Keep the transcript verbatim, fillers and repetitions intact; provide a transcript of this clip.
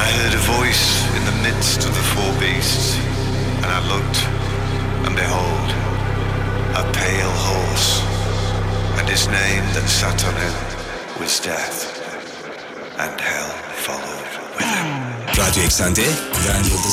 I heard a voice in the midst of the four beasts, and I looked, and behold, a pale horse, and his name that sat on him was Death, and hell followed with him. Radyo Eksen'de Güven Yıldız